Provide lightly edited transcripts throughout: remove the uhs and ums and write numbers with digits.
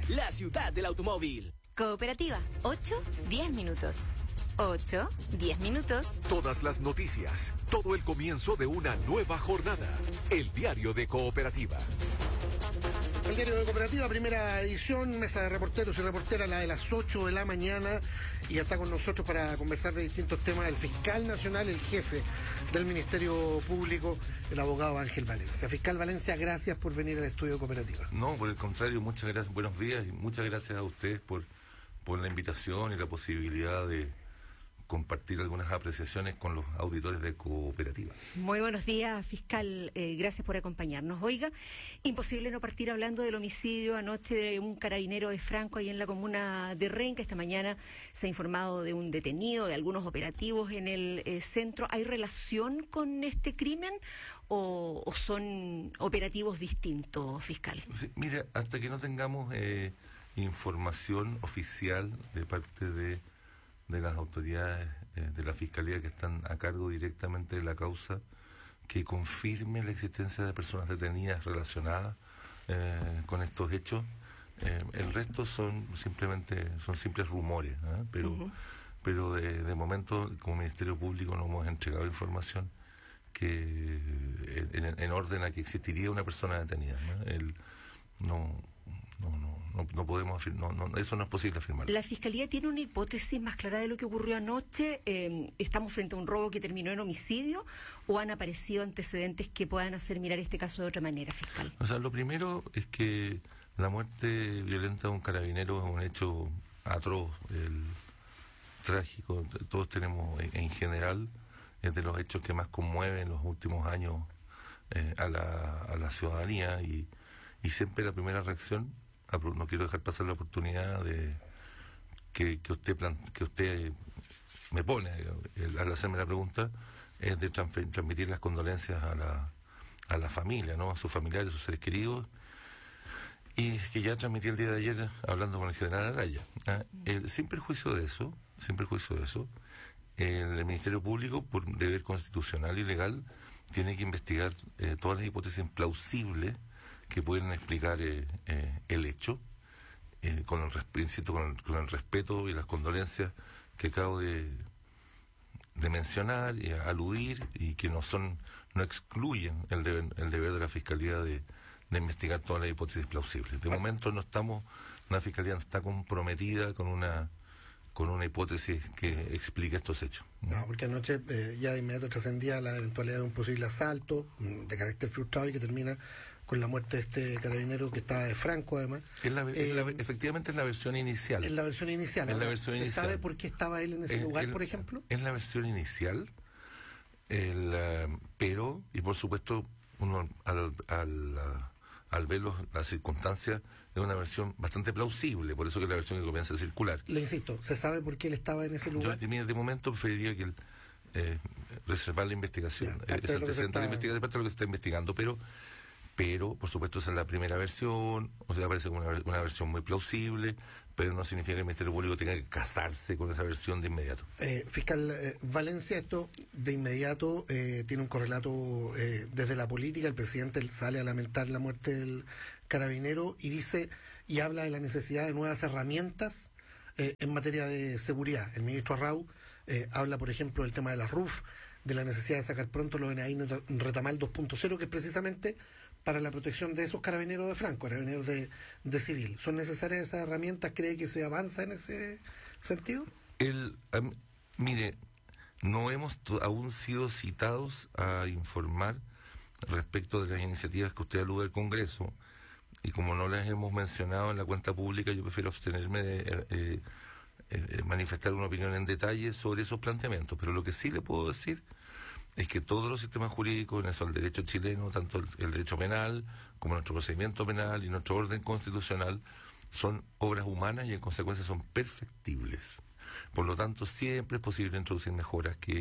la ciudad del automóvil. Cooperativa, 8-10 minutos. 8-10 minutos. Todas las noticias, todo el comienzo de una nueva jornada. El diario de Cooperativa. El diario de Cooperativa, primera edición, mesa de reporteros y reporteras, la de las 8 de la mañana, y ya está con nosotros para conversar de distintos temas el fiscal nacional, el jefe del Ministerio Público, el abogado Ángel Valencia. Fiscal Valencia, gracias por venir al estudio de Cooperativa. No, por el contrario, muchas gracias, buenos días, y muchas gracias a ustedes por la invitación y la posibilidad de compartir algunas apreciaciones con los auditores de Cooperativa. Muy buenos días, fiscal. Gracias por acompañarnos. Oiga, imposible no partir hablando del homicidio anoche de un carabinero de Franco ahí en la comuna de Renca. Esta mañana se ha informado de un detenido, de algunos operativos en el centro. ¿Hay relación con este crimen o son operativos distintos, fiscal? Sí, mire, hasta que no tengamos información oficial de parte de las autoridades de la Fiscalía que están a cargo directamente de la causa, que confirme la existencia de personas detenidas relacionadas con estos hechos. El resto son simples rumores, pero de momento, como Ministerio Público, no hemos entregado información que en orden a que existiría una persona detenida, No podemos afirmar, eso no es posible afirmar. ¿La Fiscalía tiene una hipótesis más clara de lo que ocurrió anoche? ¿Estamos frente a un robo que terminó en homicidio o han aparecido antecedentes que puedan hacer mirar este caso de otra manera, fiscal? O sea, lo primero es que la muerte violenta de un carabinero es un hecho atroz, trágico. Todos tenemos, en general, es de los hechos que más conmueven en los últimos años a la ciudadanía, y siempre la primera reacción, no quiero dejar pasar la oportunidad de que usted me pone al hacerme la pregunta, es de transmitir las condolencias a la familia, ¿no? A sus familiares, a sus seres queridos, y que ya transmití el día de ayer hablando con el general Araya. Sin perjuicio de eso, el Ministerio Público, por deber constitucional y legal, tiene que investigar todas las hipótesis plausibles que pueden explicar el hecho, con el respeto y las condolencias que acabo de mencionar y aludir, y que no excluyen el deber de la Fiscalía de investigar todas las hipótesis plausibles. De momento la Fiscalía no está comprometida con una hipótesis que explique estos hechos. No, porque anoche ya de inmediato trascendía la eventualidad de un posible asalto de carácter frustrado y que termina con la muerte de este carabinero que estaba de Franco, además. Efectivamente es la versión inicial. Es la versión inicial. ¿Se sabe por qué estaba él en ese lugar, por ejemplo? Es la versión inicial, pero, y por supuesto, uno al ver las circunstancias, es una versión bastante plausible, por eso que es la versión que comienza a circular. Le insisto, ¿se sabe por qué él estaba en ese lugar? Yo, de momento, preferiría que reservar la investigación. Es antecedente de la investigación, parte de lo que se está investigando, pero por supuesto esa es la primera versión, o sea, parece como una versión muy plausible, pero no significa que el Ministerio Público tenga que casarse con esa versión de inmediato. Fiscal Valencia, esto de inmediato tiene un correlato desde la política. El presidente sale a lamentar la muerte del carabinero y habla de la necesidad de nuevas herramientas en materia de seguridad. El ministro Arrau habla, por ejemplo, del tema de las RUF, de la necesidad de sacar pronto los NAI Retamal 2.0, que es precisamente para la protección de esos carabineros de Franco, carabineros de civil. ¿Son necesarias esas herramientas? ¿Cree que se avanza en ese sentido? Mire, no hemos aún sido citados a informar respecto de las iniciativas que usted alude al Congreso, y como no las hemos mencionado en la cuenta pública, yo prefiero abstenerme de manifestar una opinión en detalle sobre esos planteamientos. Pero lo que sí le puedo decir es que todos los sistemas jurídicos, en eso el derecho chileno, tanto el derecho penal como nuestro procedimiento penal y nuestro orden constitucional, son obras humanas y en consecuencia son perfectibles. Por lo tanto, siempre es posible introducir mejoras que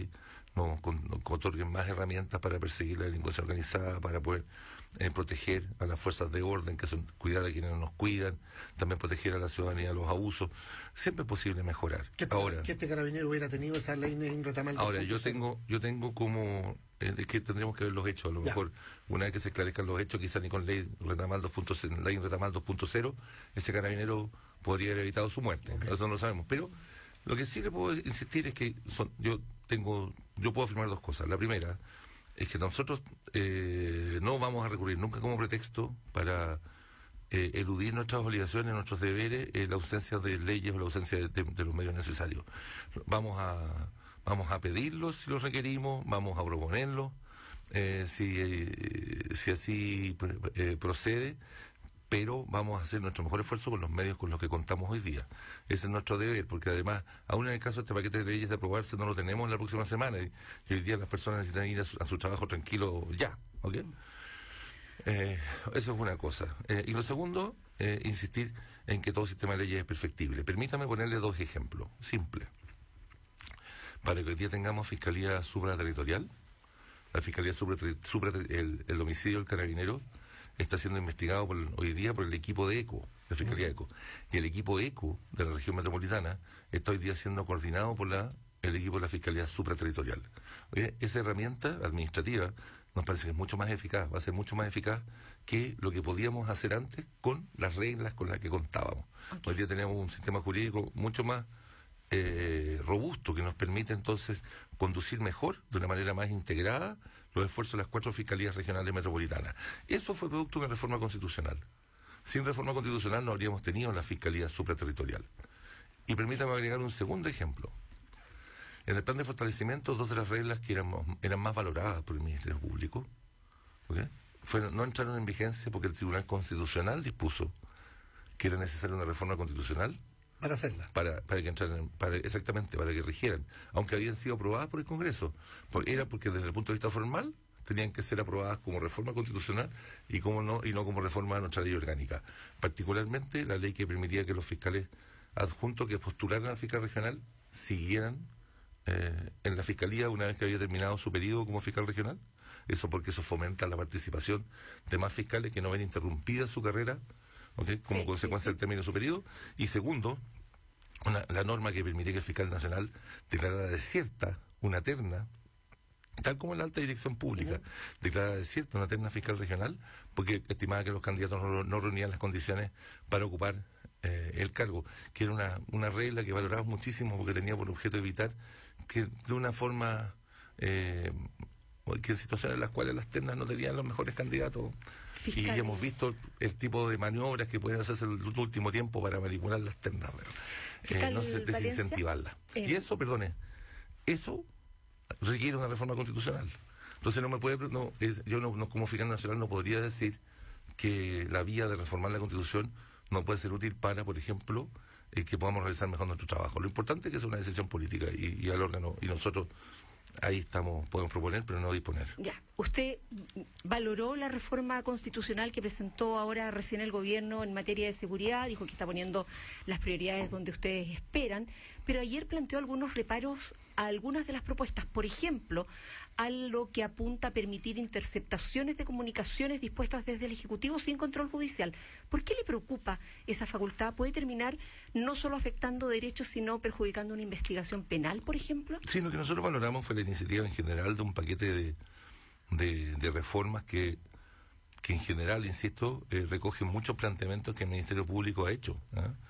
nos otorguen más herramientas para perseguir la delincuencia organizada, para poder proteger a las fuerzas de orden, que son cuidar a quienes nos cuidan, también proteger a la ciudadanía de los abusos. Siempre es posible mejorar. Que este carabinero hubiera tenido esa ley en Retamal. Ahora, yo tengo como... es que tendríamos que ver los hechos. A lo mejor, una vez que se esclarezcan los hechos, quizás ni con ley Retamal 2.0, ese carabinero podría haber evitado su muerte. Okay. Eso no lo sabemos. Pero lo que sí le puedo insistir es que yo puedo afirmar dos cosas. La primera es que nosotros no vamos a recurrir nunca como pretexto para eludir nuestras obligaciones, nuestros deberes, la ausencia de leyes o la ausencia de los medios necesarios. Vamos a pedirlos si los requerimos, vamos a proponerlos si así procede, pero vamos a hacer nuestro mejor esfuerzo con los medios con los que contamos hoy día. Ese es nuestro deber, porque además, aún en el caso de este paquete de leyes de aprobarse, no lo tenemos la próxima semana, y hoy día las personas necesitan ir a su trabajo tranquilo ya, ¿ok? Eso es una cosa. Y lo segundo, insistir en que todo sistema de leyes es perfectible. Permítame ponerle dos ejemplos simples. Para que hoy día tengamos fiscalía supraterritorial, la fiscalía el homicidio del carabinero está siendo investigado hoy día por el equipo de ECO, la Fiscalía ECO. Y el equipo ECO de la región metropolitana está hoy día siendo coordinado por el equipo de la Fiscalía Supraterritorial. Oye, esa herramienta administrativa nos parece que es mucho más eficaz, va a ser mucho más eficaz que lo que podíamos hacer antes con las reglas con las que contábamos. Okay. Hoy día tenemos un sistema jurídico mucho más robusto, que nos permite entonces conducir mejor, de una manera más integrada, los esfuerzos de las 4 fiscalías regionales metropolitanas. Eso fue producto de una reforma constitucional. Sin reforma constitucional no habríamos tenido la fiscalía supraterritorial. Y permítame agregar un segundo ejemplo. En el plan de fortalecimiento, 2 de las reglas que eran más valoradas por el Ministerio Público, ¿okay?, no entraron en vigencia porque el Tribunal Constitucional dispuso que era necesaria una reforma constitucional para hacerla. Para que entraran, exactamente, para que rigieran, aunque habían sido aprobadas por el Congreso. Era porque desde el punto de vista formal tenían que ser aprobadas como reforma constitucional y no como reforma de nuestra ley orgánica. Particularmente la ley que permitía que los fiscales adjuntos que postularan al fiscal regional siguieran en la fiscalía una vez que había terminado su periodo como fiscal regional. Porque eso fomenta la participación de más fiscales que no ven interrumpida su carrera, ¿okay?, como consecuencia del término de su periodo. Y segundo, la norma que permitía que el fiscal nacional declarara desierta una terna, tal como en la alta dirección pública, declarara desierta una terna fiscal regional, porque estimaba que los candidatos no reunían las condiciones para ocupar el cargo, que era una regla que valoraba muchísimo porque tenía por objeto evitar que de una forma... que en situaciones en las cuales las ternas no tenían los mejores candidatos. Fiscal. Y hemos visto el tipo de maniobras que pueden hacerse en el último tiempo para manipular las ternas, no sé, desincentivarlas. Y eso requiere una reforma constitucional. Entonces yo como fiscal nacional no podría decir que la vía de reformar la Constitución no puede ser útil para, por ejemplo, que podamos realizar mejor nuestro trabajo. Lo importante es que es una decisión política y al órgano, y nosotros ahí podemos proponer, pero no disponer. Ya. Usted valoró la reforma constitucional que presentó ahora recién el gobierno en materia de seguridad, dijo que está poniendo las prioridades donde ustedes esperan, pero ayer planteó algunos reparos a algunas de las propuestas, por ejemplo, a lo que apunta a permitir interceptaciones de comunicaciones dispuestas desde el Ejecutivo sin control judicial. ¿Por qué le preocupa esa facultad? ¿Puede terminar no solo afectando derechos, sino perjudicando una investigación penal, por ejemplo? Sí, lo que nosotros valoramos fue la iniciativa en general de un paquete de reformas que en general, insisto, recogen muchos planteamientos que el Ministerio Público ha hecho.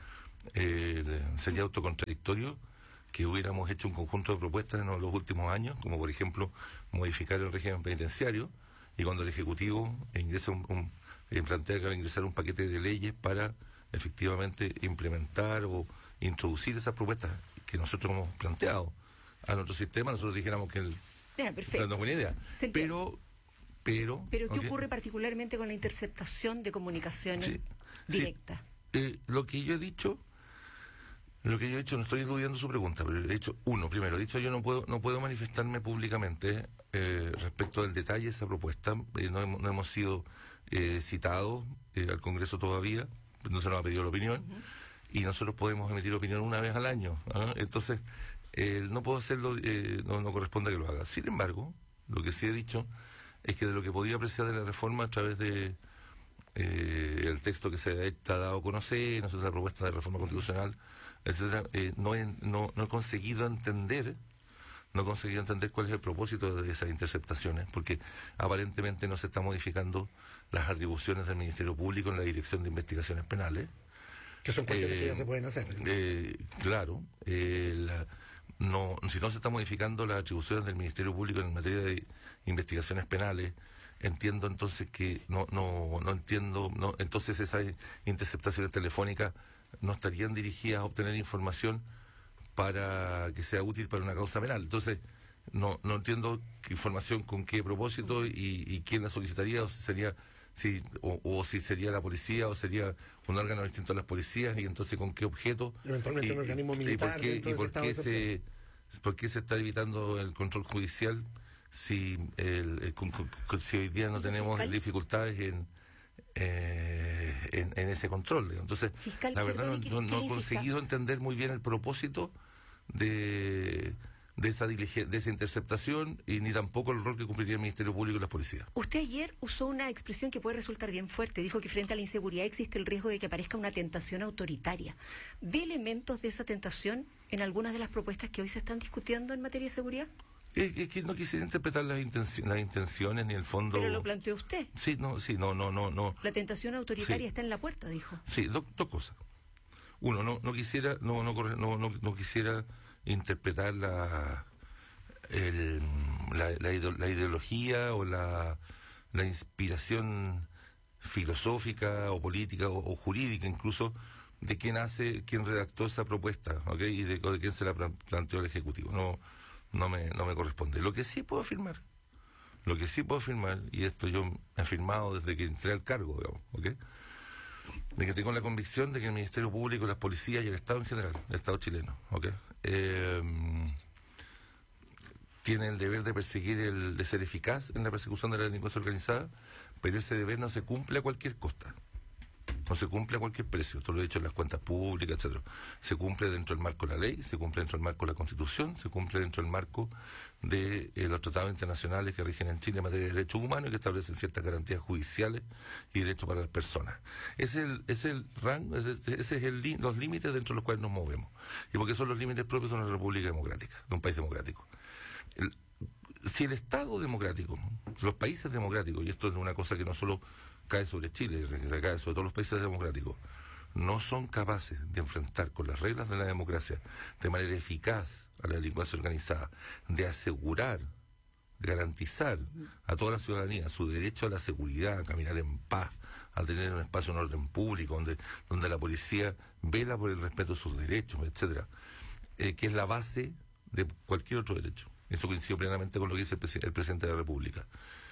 Sería autocontradictorio que hubiéramos hecho un conjunto de propuestas en los últimos años, como por ejemplo modificar el régimen penitenciario, y cuando el Ejecutivo plantea que va a ingresar un paquete de leyes para efectivamente implementar o introducir esas propuestas que nosotros hemos planteado a nuestro sistema, nosotros dijéramos que perfecto. No es buena idea. Pero ¿qué ocurre particularmente con la interceptación de comunicaciones directas? Lo que yo he dicho, no estoy eludiendo su pregunta, pero he dicho, yo no puedo manifestarme públicamente respecto del detalle de esa propuesta. No hemos sido citados al Congreso todavía, no se nos ha pedido la opinión, y nosotros podemos emitir opinión una vez al año, ¿no? Entonces, no puedo hacerlo, no corresponde que lo haga. Sin embargo, lo que sí he dicho es que de lo que podía apreciar de la reforma a través de el texto que se ha dado a conocer, nosotros la propuesta de reforma constitucional, etcétera, no he conseguido entender cuál es el propósito de esas interceptaciones, porque aparentemente no se está modificando las atribuciones del Ministerio Público en la Dirección de Investigaciones Penales. Que son cuestiones que ya se pueden hacer. Claro, si no se está modificando las atribuciones del Ministerio Público en materia de investigaciones penales, entiendo entonces que entonces esas interceptaciones telefónicas no estarían dirigidas a obtener información para que sea útil para una causa penal. Entonces, no entiendo qué información, con qué propósito y quién la solicitaría, o si sería si sería la policía o sería un órgano distinto a las policías, y entonces con qué objeto. Eventualmente un organismo militar. ¿Por qué se está evitando el control judicial si hoy día no tenemos dificultades en ese control? Entonces, fiscal, la verdad no he insista? conseguido entender muy bien el propósito de esa interceptación, y ni tampoco el rol que cumpliría el Ministerio Público y las policías. Usted ayer usó una expresión que puede resultar bien fuerte. Dijo que frente a la inseguridad existe el riesgo de que aparezca una tentación autoritaria. ¿Ve elementos de esa tentación en algunas de las propuestas que hoy se están discutiendo en materia de seguridad? Es que no quisiera interpretar las intenciones ni el fondo. Pero lo planteó usted. Sí, no. La tentación autoritaria está en la puerta, dijo. Sí, dos cosas. Uno, no quisiera interpretar la ideología o la inspiración filosófica o política o jurídica incluso de quién redactó esa propuesta, ¿ok? Y de quién se la planteó el Ejecutivo. No me corresponde. Lo que sí puedo afirmar, y esto yo he afirmado desde que entré al cargo, digamos, ¿ok? De que tengo la convicción de que el Ministerio Público, las policías y el Estado en general, el Estado chileno, ¿ok? Tiene el deber de ser eficaz en la persecución de la delincuencia organizada, pero ese deber no se cumple a cualquier costa. No se cumple a cualquier precio, esto lo he dicho en las cuentas públicas, etcétera. Se cumple dentro del marco de la ley, se cumple dentro del marco de la Constitución, se cumple dentro del marco de los tratados internacionales que rigen en Chile en materia de derechos humanos y que establecen ciertas garantías judiciales y derechos para las personas. Ese es los límites dentro de los cuales nos movemos. Y porque son los límites propios de una república democrática, de un país democrático. Si el Estado democrático, los países democráticos, y esto es una cosa que no solo cae sobre Chile, recae sobre todos los países democráticos, no son capaces de enfrentar con las reglas de la democracia de manera eficaz a la delincuencia organizada, de asegurar, garantizar a toda la ciudadanía su derecho a la seguridad, a caminar en paz, a tener un espacio en orden público, donde la policía vela por el respeto de sus derechos, etcétera, que es la base de cualquier otro derecho. Eso coincide plenamente con lo que dice el presidente de la República.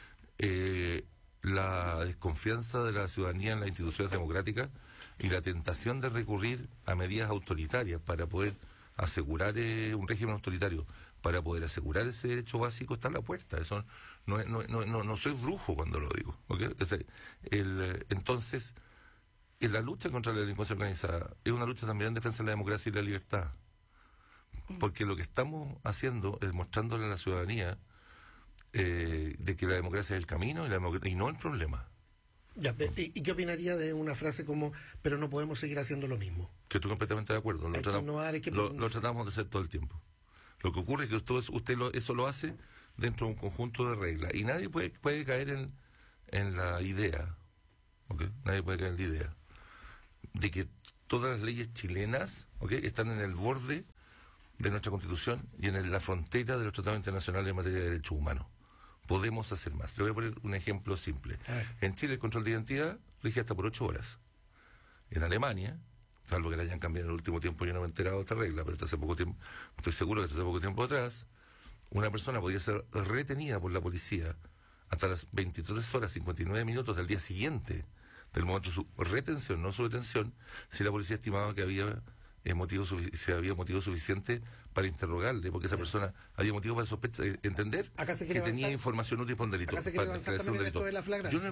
La desconfianza de la ciudadanía en las instituciones democráticas y la tentación de recurrir a medidas autoritarias para poder asegurar un régimen autoritario, para poder asegurar ese derecho básico, está en la puerta. Eso no soy brujo cuando lo digo, ¿okay? Entonces, la lucha contra la delincuencia organizada es una lucha también en defensa de la democracia y la libertad, porque lo que estamos haciendo es mostrándole a la ciudadanía de que la democracia es el camino y no el problema. Ya, ¿y qué opinaría de una frase como, pero no podemos seguir haciendo lo mismo? Que estoy completamente de acuerdo. Lo tratamos de hacer todo el tiempo. Lo que ocurre es que usted eso lo hace dentro de un conjunto de reglas y nadie puede caer en la idea, ¿okay? Nadie puede caer en la idea de que todas las leyes chilenas, ¿okay?, están en el borde de nuestra Constitución y en la frontera de los tratados internacionales en materia de derechos humanos. Podemos hacer más. Le voy a poner un ejemplo simple. En Chile el control de identidad rige hasta por 8 horas. En Alemania, salvo que la hayan cambiado en el último tiempo, yo no me he enterado de esta regla, pero hasta hace poco tiempo, estoy seguro que hasta hace poco tiempo atrás, una persona podía ser retenida por la policía hasta las 23 horas 59 minutos del día siguiente, del momento de su retención, no su detención, si la policía estimaba que había motivo suficiente para interrogarle, porque esa persona había motivo para entender que tenía información útil para un delito. Acá se quiere avanzar también esto de la flagrancia.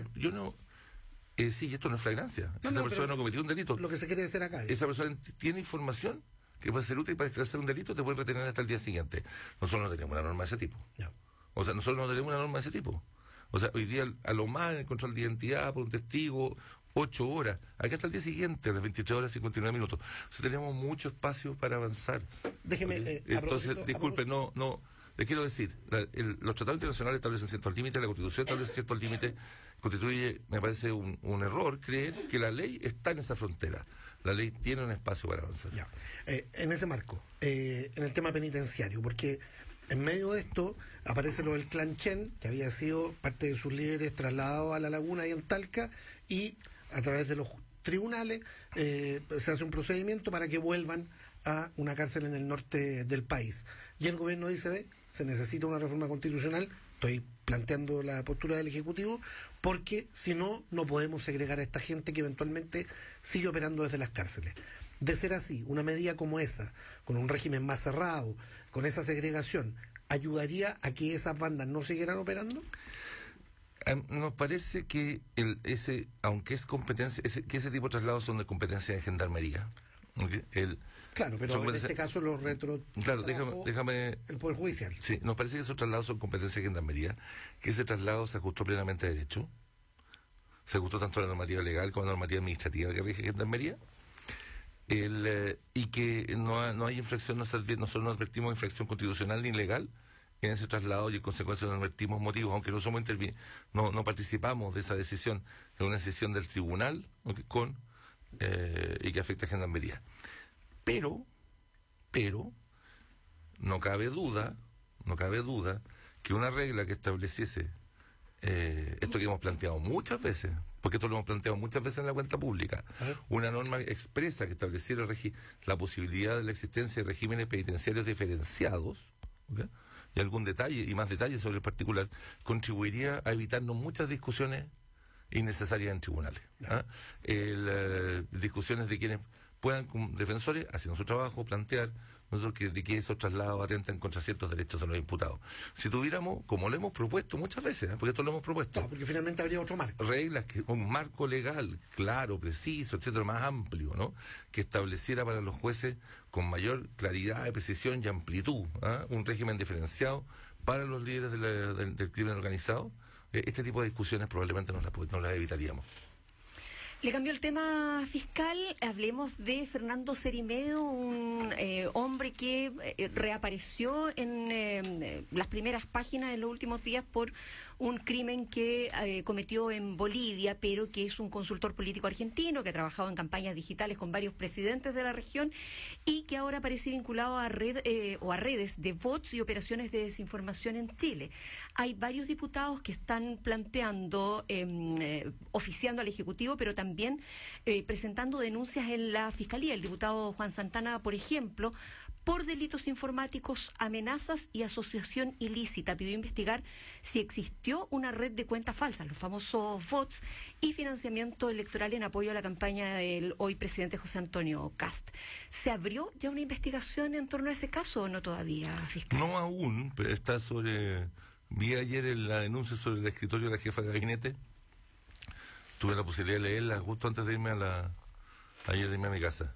Sí, esto no es flagrancia. Esa persona no cometió un delito. Lo que se quiere decir acá es... Esa persona tiene información que puede ser útil para esclarecer un delito, te pueden retener hasta el día siguiente. Nosotros no tenemos una norma de ese tipo. Ya. O sea, nosotros no tenemos una norma de ese tipo. O sea, hoy día, a lo más, en el control de identidad por un testigo, 8 horas. Acá hasta el día siguiente, a las 23 horas 59 minutos. O sea, tenemos mucho espacio para avanzar. Déjeme... Entonces, disculpe, no... Les quiero decir, los tratados internacionales establecen ciertos límites, la Constitución establece ciertos límites, constituye, me parece, un error creer que la ley está en esa frontera. La ley tiene un espacio para avanzar. Ya. En ese marco, en el tema penitenciario, porque en medio de esto aparece lo del clan Chen, que había sido parte de sus líderes trasladado a la laguna y en Talca, y a través de los tribunales se hace un procedimiento para que vuelvan a una cárcel en el norte del país. Y el gobierno dice, ve, se necesita una reforma constitucional, estoy planteando la postura del Ejecutivo, porque si no, no podemos segregar a esta gente que eventualmente sigue operando desde las cárceles. De ser así, una medida como esa, con un régimen más cerrado, con esa segregación, ¿ayudaría a que esas bandas no siguieran operando? Nos parece que aunque es competencia, que ese tipo de traslados son de competencia de gendarmería. ¿Okay? Claro, pero en este caso los Claro, déjame... el Poder Judicial. Sí, nos parece que esos traslados son competencia de gendarmería, que ese traslado se ajustó plenamente a derecho, se ajustó tanto a la normativa legal como a la normativa administrativa que rige gendarmería, y que no hay infracción, nosotros no advertimos infracción constitucional ni legal en ese traslado, y en consecuencia no advertimos motivos, aunque no somos no participamos de esa decisión, de una decisión del tribunal, ¿okay? Y que afecta a gendarmería. Pero no cabe duda que una regla que estableciese esto que hemos planteado muchas veces, porque esto lo hemos planteado muchas veces en la cuenta pública, una norma expresa que estableciera la posibilidad de la existencia de regímenes penitenciarios diferenciados, ¿okay? Y algún detalle, y más detalles sobre el particular, contribuiría a evitarnos muchas discusiones innecesarias en tribunales. Discusiones de quienes puedan, como defensores, haciendo su trabajo, plantear de que esos traslados atentan contra ciertos derechos de los imputados. Si tuviéramos, como lo hemos propuesto muchas veces, porque esto lo hemos propuesto, No, porque finalmente habría otro marco. Reglas, un marco legal claro, preciso, etcétera, más amplio, ¿no? Que estableciera para los jueces con mayor claridad, precisión y amplitud, un régimen diferenciado para los líderes del crimen organizado. Este tipo de discusiones probablemente no las evitaríamos. Le cambió el tema fiscal. Hablemos de Fernando Cerimedo, un hombre que reapareció en las primeras páginas en los últimos días por un crimen que cometió en Bolivia, pero que es un consultor político argentino que ha trabajado en campañas digitales con varios presidentes de la región y que ahora aparece vinculado a redes de bots y operaciones de desinformación en Chile. Hay varios diputados que están planteando, oficiando al Ejecutivo, pero también presentando denuncias en la Fiscalía. El diputado Juan Santana, por ejemplo, por delitos informáticos, amenazas y asociación ilícita, pidió investigar si existió una red de cuentas falsas, los famosos bots, y financiamiento electoral en apoyo a la campaña del hoy presidente José Antonio Kast. ¿Se abrió ya una investigación en torno a ese caso o no todavía, fiscal? No aún, pero está sobre... Vi ayer la denuncia sobre el escritorio de la jefa de gabinete. Tuve la posibilidad de leerla justo antes de irme ayer de irme a mi casa.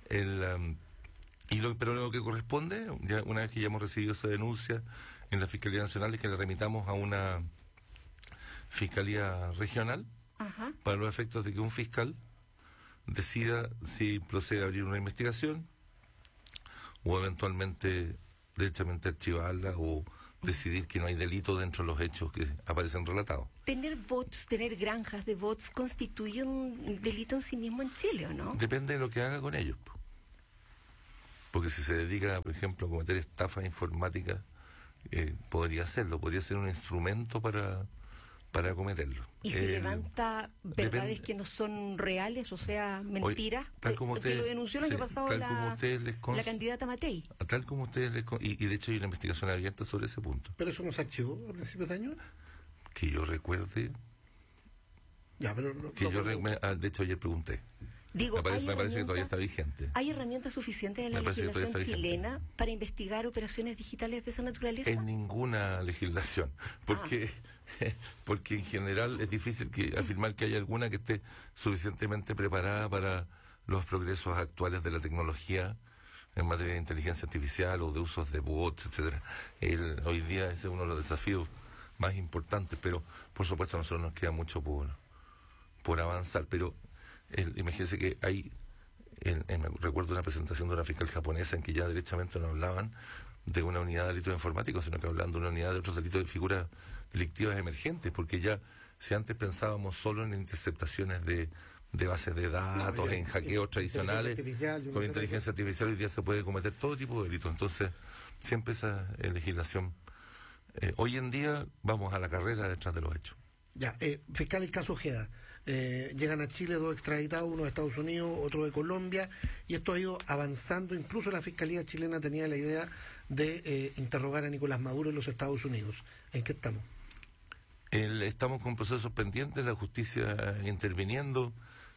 Pero lo que corresponde, ya una vez que ya hemos recibido esa denuncia en la Fiscalía Nacional, es que la remitamos a una Fiscalía Regional. Ajá. Para los efectos de que un fiscal decida si procede a abrir una investigación o eventualmente derechamente archivarla o decidir que no hay delito dentro de los hechos que aparecen relatados. ¿Tener bots, tener granjas de bots constituye un delito en sí mismo en Chile o no? Depende de lo que haga con ellos. Porque si se dedica, por ejemplo, a cometer estafas informáticas, podría hacerlo, podría ser un instrumento para cometerlo. ¿Y si levanta verdades que no son reales, o sea, mentiras? Tal como que lo denunció el año pasado la candidata Matei. Tal como ustedes les y de hecho hay una investigación abierta sobre ese punto. ¿Pero eso no se archivó a principios de año? Que yo recuerde... Ya, pero... de hecho ayer pregunté. Digo, me parece que todavía está vigente. ¿Hay herramientas suficientes en la legislación chilena para investigar operaciones digitales de esa naturaleza? En ninguna legislación, porque en general es difícil afirmar que haya alguna que esté suficientemente preparada para los progresos actuales de la tecnología en materia de inteligencia artificial o de usos de bots, etcétera. Hoy día ese es uno de los desafíos más importantes, pero por supuesto a nosotros nos queda mucho por avanzar. Pero imagínense que hay, me recuerdo una presentación de una fiscal japonesa en que ya derechamente no hablaban de una unidad de delitos informáticos, sino que hablaban de una unidad de otros delitos de figuras delictivas emergentes, porque ya si antes pensábamos solo en interceptaciones de bases de datos, en hackeos tradicionales, con inteligencia artificial hoy día se puede cometer todo tipo de delitos. Entonces, siempre esa legislación. Hoy en día vamos a la carrera detrás de los hechos. Ya, fiscal, el caso Ojeda. Llegan a Chile 2 extraditados, uno de Estados Unidos, otro de Colombia, y esto ha ido avanzando. Incluso la Fiscalía chilena tenía la idea de interrogar a Nicolás Maduro en los Estados Unidos. ¿En qué estamos? Estamos con procesos pendientes, la justicia interviniendo.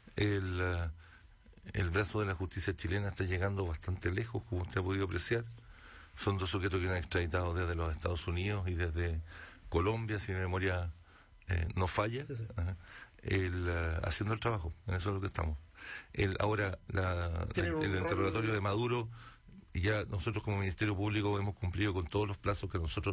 El brazo de la justicia chilena está llegando bastante lejos, como usted ha podido apreciar. Son 2 sujetos que han extraditado desde los Estados Unidos y desde Colombia, si mi memoria no falla, sí. Haciendo el trabajo. En eso es lo que estamos. Ahora, el interrogatorio de Maduro, ya nosotros como Ministerio Público hemos cumplido con todos los pasos que nosotros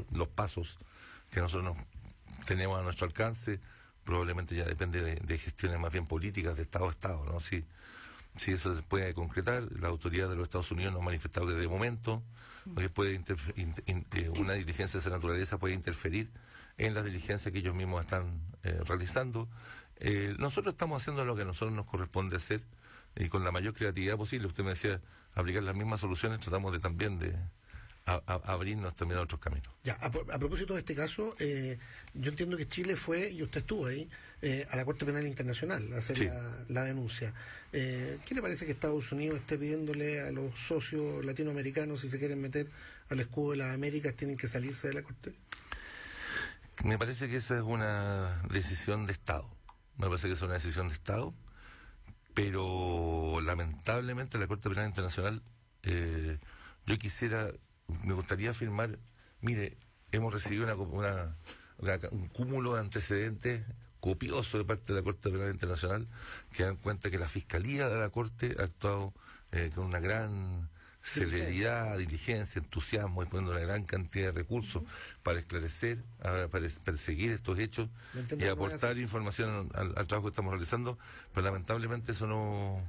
tenemos a nuestro alcance. Probablemente ya depende de gestiones más bien políticas de Estado a Estado, ¿no? Si eso se puede concretar, la autoridad de los Estados Unidos nos ha manifestado que de momento una diligencia de esa naturaleza puede interferir en las diligencias que ellos mismos están realizando. Nosotros estamos haciendo lo que a nosotros nos corresponde hacer y con la mayor creatividad posible. Usted me decía, aplicar las mismas soluciones, tratamos de también de abrirnos también a otros caminos. Ya, a propósito de este caso, yo entiendo que Chile fue, y usted estuvo ahí, a la Corte Penal Internacional a hacer sí. la denuncia. ¿Qué le parece que Estados Unidos esté pidiéndole a los socios latinoamericanos, si se quieren meter al escudo de las Américas, tienen que salirse de la Corte? Me parece que esa es una decisión de Estado. Pero lamentablemente la Corte Penal Internacional, me gustaría afirmar, mire, hemos recibido un cúmulo de antecedentes copioso de parte de la Corte Penal Internacional que dan cuenta que la Fiscalía de la Corte ha actuado con una gran celeridad, diligencia, entusiasmo y poniendo una gran cantidad de recursos para esclarecer, para perseguir estos hechos y aportar información al trabajo que estamos realizando, pero lamentablemente eso no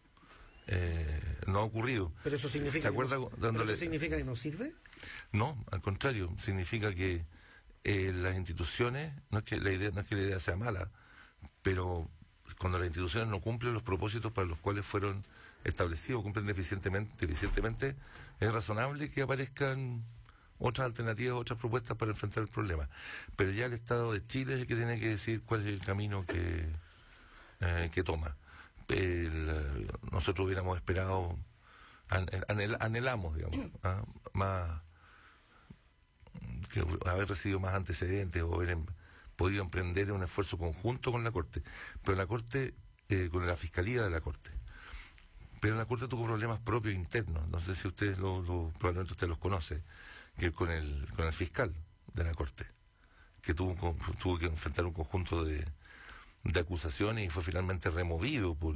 ha ocurrido. ¿Pero eso significa, significa que no sirve? No, al contrario, significa que las instituciones, no es que la idea sea mala, pero cuando las instituciones no cumplen los propósitos para los cuales fueron establecidos, cumplen deficientemente, es razonable que aparezcan otras alternativas, otras propuestas para enfrentar el problema. Pero ya el Estado de Chile es el que tiene que decir cuál es el camino que toma. Nosotros hubiéramos esperado, anhelamos, digamos, más, que haber recibido más antecedentes o haber podido emprender un esfuerzo conjunto con la Corte. Pero la Corte, con la Fiscalía de la Corte. Pero la Corte tuvo problemas propios internos. No sé si ustedes probablemente usted los conoce, que con el fiscal de la Corte, que tuvo que enfrentar un conjunto de acusaciones y fue finalmente removido por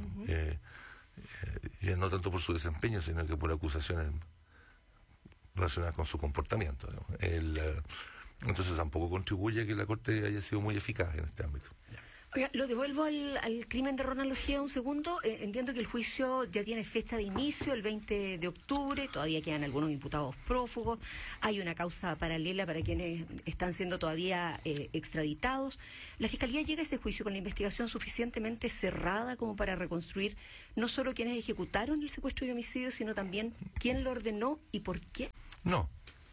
no tanto por su desempeño, sino que por acusaciones relacionadas con su comportamiento. Entonces tampoco contribuye a que la Corte haya sido muy eficaz en este ámbito. Oiga, lo devuelvo al crimen de Ronald Ojeda un segundo. Entiendo que el juicio ya tiene fecha de inicio, el 20 de octubre. Todavía quedan algunos imputados prófugos. Hay una causa paralela para quienes están siendo todavía extraditados. ¿La Fiscalía llega a ese juicio con la investigación suficientemente cerrada como para reconstruir no solo quienes ejecutaron el secuestro y homicidio, sino también quién lo ordenó y por qué? No.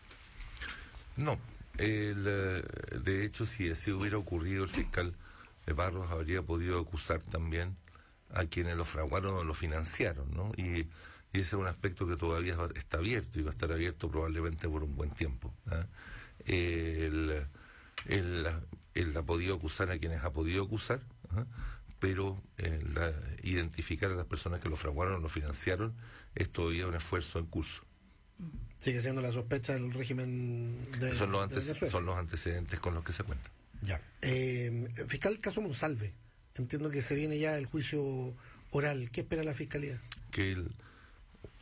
De hecho, si así hubiera ocurrido, el fiscal Barros habría podido acusar también a quienes lo fraguaron o lo financiaron, ¿no? Y ese es un aspecto que todavía está abierto y va a estar abierto probablemente por un buen tiempo. Él ha podido acusar a quienes ha podido acusar, pero identificar a las personas que lo fraguaron o lo financiaron es todavía un esfuerzo en curso. Sigue siendo la sospecha del régimen de son los antecedentes con los que se cuenta. Ya. Fiscal, caso Monsalve. Entiendo que se viene ya el juicio oral. ¿Qué espera la Fiscalía? Que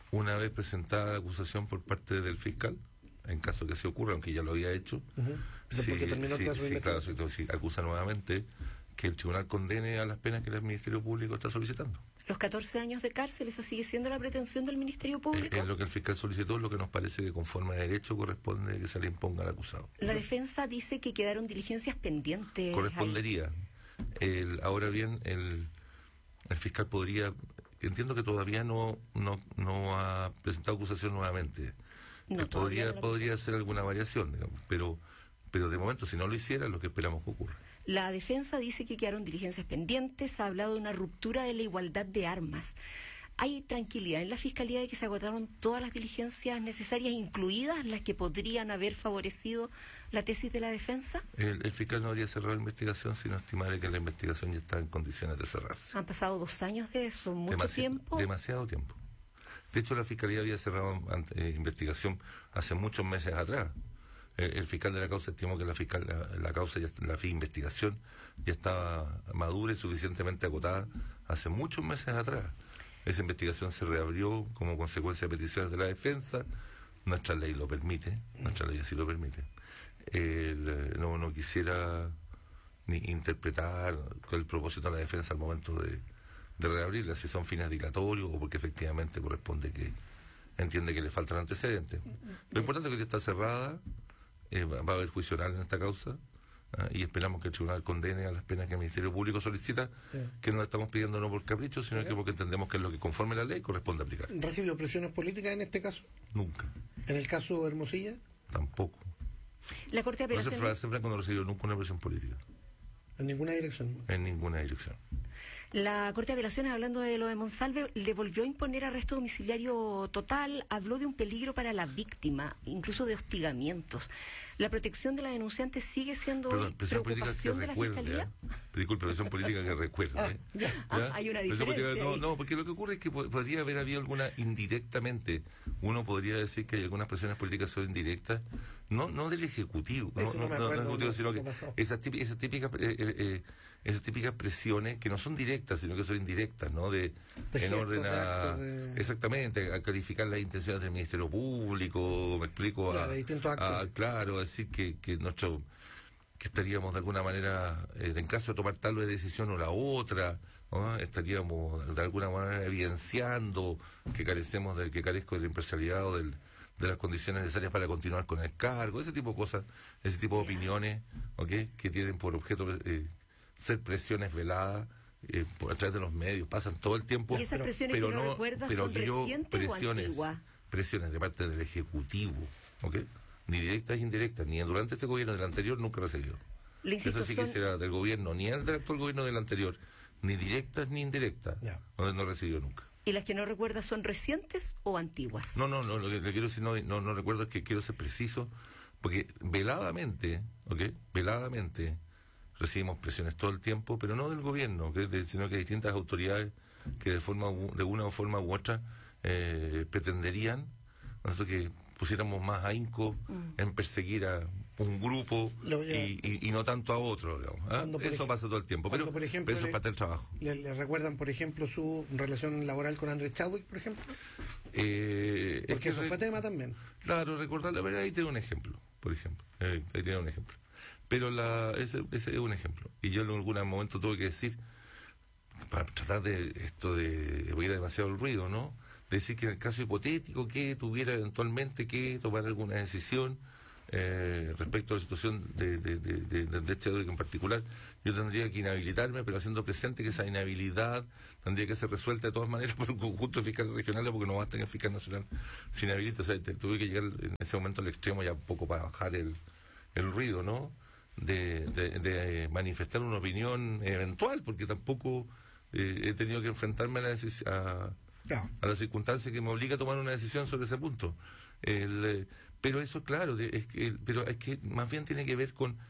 una vez presentada la acusación por parte del fiscal, en caso que se ocurra, aunque ya lo había hecho, porque terminó el plazo de investigación. claro, si acusa nuevamente, que el tribunal condene a las penas que el Ministerio Público está solicitando. ¿Los 14 años de cárcel, esa sigue siendo la pretensión del Ministerio Público? Es lo que el fiscal solicitó, lo que nos parece que conforme a derecho corresponde que se le imponga al acusado. La defensa dice que quedaron diligencias pendientes. Correspondería. Ahora bien, el fiscal podría, entiendo que todavía no ha presentado acusación nuevamente. No, podría hacer alguna variación, digamos, pero de momento, si no lo hiciera, es lo que esperamos que ocurra. La defensa dice que quedaron diligencias pendientes, ha hablado de una ruptura de la igualdad de armas. ¿Hay tranquilidad en la Fiscalía de que se agotaron todas las diligencias necesarias, incluidas las que podrían haber favorecido la tesis de la defensa? El fiscal no habría cerrado la investigación si no estimara que la investigación ya está en condiciones de cerrarse. Han pasado 2 años de eso, mucho tiempo. Demasiado tiempo. De hecho, la Fiscalía había cerrado investigación hace muchos meses atrás. El fiscal de la causa estimó que la causa, la investigación ya estaba madura y suficientemente agotada hace muchos meses atrás. Esa investigación se reabrió como consecuencia de peticiones de la defensa. Nuestra ley lo permite, nuestra ley así lo permite. No quisiera ni interpretar el propósito de la defensa al momento de reabrirla, si son fines dilatorios o porque efectivamente corresponde que entiende que le faltan antecedentes. Lo importante es que ya está cerrada. Va a haber juicio oral en esta causa y esperamos que el tribunal condene a las penas que el Ministerio Público solicita, que no la estamos pidiendo no por capricho, sino que porque entendemos que es lo que conforme la ley corresponde aplicar. ¿Recibió presiones políticas en este caso? Nunca. ¿En el caso Hermosilla? Tampoco. La Corte de Apelaciones... Franco no recibió nunca una presión política. ¿En ninguna dirección? En ninguna dirección. La Corte de Apelaciones, hablando de lo de Monsalve, le volvió a imponer arresto domiciliario total, habló de un peligro para la víctima, incluso de hostigamientos. ¿La protección de la denunciante sigue siendo preocupación de la Fiscalía? Disculpe, presión política que recuerde. Hay una diferencia. No, porque lo que ocurre es que podría haber habido alguna indirectamente. Uno podría decir que hay algunas presiones políticas son indirectas, no del Ejecutivo, sino que esas típicas presiones que no son directas, sino que son indirectas, ¿no? En orden a exactamente a calificar las intenciones del Ministerio Público, me explico, de distintos actos. Claro, decir que estaríamos de alguna manera, en caso de tomar tal decisión o la otra, ¿no? Estaríamos de alguna manera evidenciando que carezco de la imparcialidad o de las condiciones necesarias para continuar con el cargo, ese tipo de cosas, ese tipo de opiniones, ¿okay? Que tienen por objeto ser presiones veladas a través de los medios, pasan todo el tiempo. ¿Y esas presiones que no recuerdas son recientes o antiguas? Presiones de parte del Ejecutivo, ¿okay? Ni directas ni indirectas, ni durante este gobierno, del anterior nunca recibió. Eso sí que será del gobierno, ni el del actual gobierno del anterior, ni directas ni indirectas, no recibió nunca. ¿Y las que no recuerdas son recientes o antiguas? No, lo que le quiero decir, no recuerdo, es que quiero ser preciso, porque veladamente recibimos presiones todo el tiempo, pero no del gobierno, sino que distintas autoridades que de una forma u otra pretenderían nosotros que pusiéramos más ahínco en perseguir a un grupo y no tanto a otro, digamos. Eso pasa todo el tiempo, pero eso es parte del trabajo. ¿Le recuerdan, por ejemplo, su relación laboral con Andrés Chadwick, por ejemplo? Porque eso fue tema también. Claro, recordar la verdad, ahí tiene un ejemplo, por ejemplo. Ahí tiene un ejemplo. Pero ese es un ejemplo. Y yo en algún momento tuve que decir, para tratar de esto de oír demasiado el ruido, ¿no? Decir que en el caso hipotético que tuviera eventualmente que tomar alguna decisión respecto a la situación de Chadwick en particular, yo tendría que inhabilitarme, pero haciendo presente que esa inhabilidad tendría que ser resuelta de todas maneras por un conjunto de fiscales regionales, porque no basta que el fiscal nacional se inhabilite. O sea, tuve que llegar en ese momento al extremo ya un poco para bajar el ruido, ¿no? De manifestar una opinión eventual, porque tampoco he tenido que enfrentarme a la circunstancia que me obliga a tomar una decisión sobre ese punto. Pero eso, claro, pero es que más bien tiene que ver con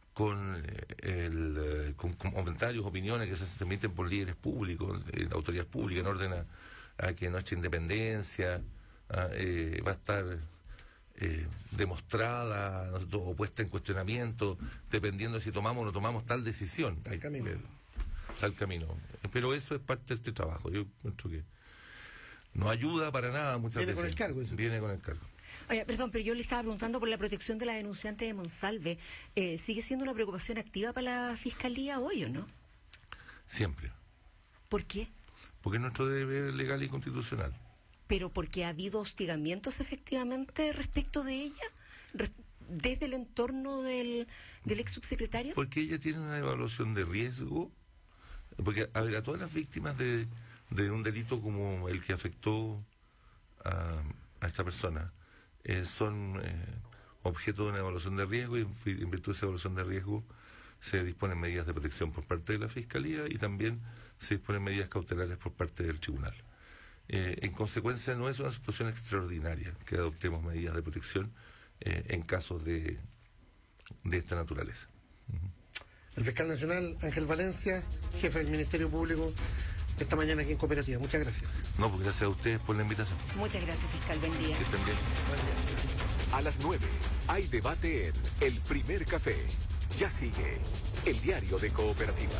comentarios, opiniones que se emiten por líderes públicos, autoridades públicas, en orden a que nuestra independencia va a estar demostrada, ¿no?, o puesta en cuestionamiento, dependiendo de si tomamos o no tomamos tal decisión. Tal camino. Pero eso es parte de este trabajo. Yo encuentro que No ayuda para nada muchas Viene veces. con el cargo, eso. Viene con el cargo. Oye, perdón, pero yo le estaba preguntando por la protección de la denunciante de Monsalve. ¿Sigue siendo una preocupación activa para la Fiscalía hoy o no? Siempre. ¿Por qué? Porque es nuestro deber legal y constitucional. ¿Pero porque ha habido hostigamientos efectivamente respecto de ella? ¿Desde el entorno del ex subsecretario? Porque ella tiene una evaluación de riesgo. Porque, a ver, a todas las víctimas de un delito como el que afectó a esta persona, son objeto de una evaluación de riesgo, y en virtud de esa evaluación de riesgo se disponen medidas de protección por parte de la Fiscalía y también se disponen medidas cautelares por parte del tribunal. En consecuencia, no es una situación extraordinaria que adoptemos medidas de protección en casos de esta naturaleza. El fiscal nacional, Ángel Valencia, jefe del Ministerio Público, esta mañana aquí en Cooperativa. Muchas gracias. No, pues gracias a ustedes por la invitación. Muchas gracias, fiscal. Buen día. Que estén bien. A las 9 hay debate en El Primer Café. Ya sigue el diario de Cooperativa.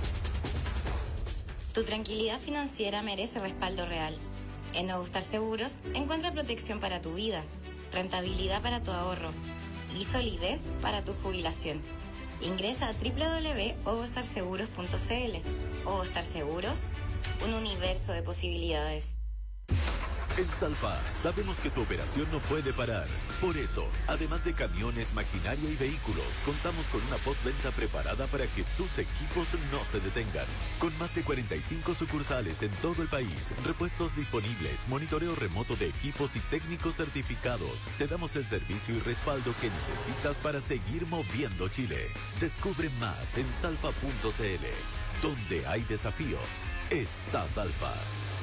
Tu tranquilidad financiera merece respaldo real. En Nuevo Star Seguros encuentra protección para tu vida, rentabilidad para tu ahorro y solidez para tu jubilación. Ingresa a www.ovostarseguros.cl. Ovostar Seguros, un universo de posibilidades. En Salfa sabemos que tu operación no puede parar. Por eso, además de camiones, maquinaria y vehículos, contamos con una postventa preparada para que tus equipos no se detengan. Con más de 45 sucursales en todo el país, repuestos disponibles, monitoreo remoto de equipos y técnicos certificados, te damos el servicio y respaldo que necesitas para seguir moviendo Chile. Descubre más en salfa.cl. Donde hay desafíos, está Salfa.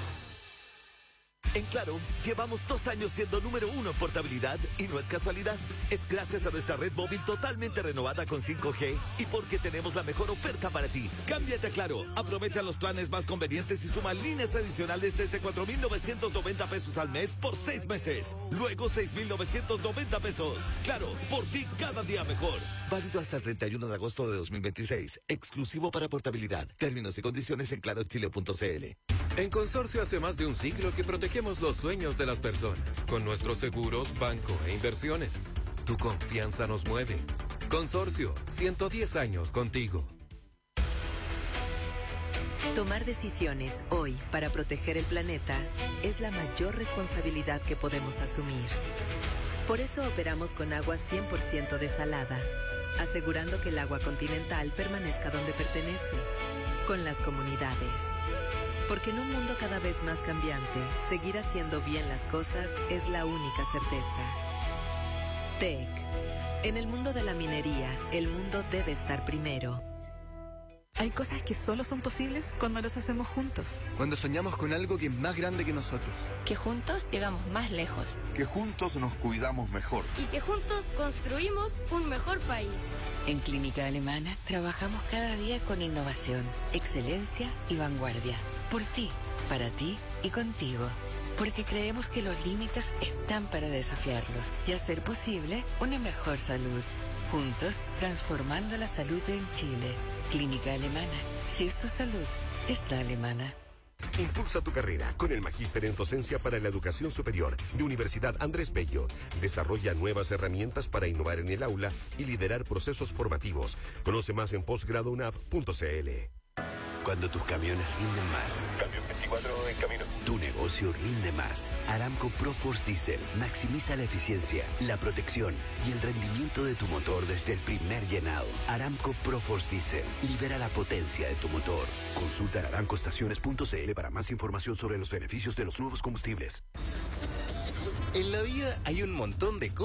En Claro, llevamos 2 años siendo número 1 en portabilidad y no es casualidad. Es gracias a nuestra red móvil totalmente renovada con 5G y porque tenemos la mejor oferta para ti. Cámbiate a Claro, aprovecha los planes más convenientes y suma líneas adicionales desde 4,990 pesos al mes por 6 meses. Luego 6,990 pesos. Claro, por ti cada día mejor. Válido hasta el 31 de agosto de 2026. Exclusivo para portabilidad. Términos y condiciones en clarochile.cl. En Consorcio hace más de un siglo que protegemos los sueños de las personas con nuestros seguros, banco e inversiones. Tu confianza nos mueve. Consorcio, 110 años contigo. Tomar decisiones hoy para proteger el planeta es la mayor responsabilidad que podemos asumir. Por eso operamos con agua 100% desalada, asegurando que el agua continental permanezca donde pertenece, con las comunidades. Porque en un mundo cada vez más cambiante, seguir haciendo bien las cosas es la única certeza. TEC. En el mundo de la minería, el mundo debe estar primero. Hay cosas que solo son posibles cuando las hacemos juntos. Cuando soñamos con algo que es más grande que nosotros. Que juntos llegamos más lejos. Que juntos nos cuidamos mejor. Y que juntos construimos un mejor país. En Clínica Alemana trabajamos cada día con innovación, excelencia y vanguardia. Por ti, para ti y contigo. Porque creemos que los límites están para desafiarlos y hacer posible una mejor salud. Juntos, transformando la salud en Chile. Clínica Alemana. Si es tu salud, está alemana. Impulsa tu carrera con el Magíster en Docencia para la Educación Superior de Universidad Andrés Bello. Desarrolla nuevas herramientas para innovar en el aula y liderar procesos formativos. Conoce más en posgradounab.cl. Cuando tus camiones rinden más. Camión 24 en camino. Tu negocio rinde más. Aramco ProForce Diesel maximiza la eficiencia, la protección y el rendimiento de tu motor desde el primer llenado. Aramco ProForce Diesel libera la potencia de tu motor. Consulta en aramcoestaciones.cl para más información sobre los beneficios de los nuevos combustibles. En la vida hay un montón de cosas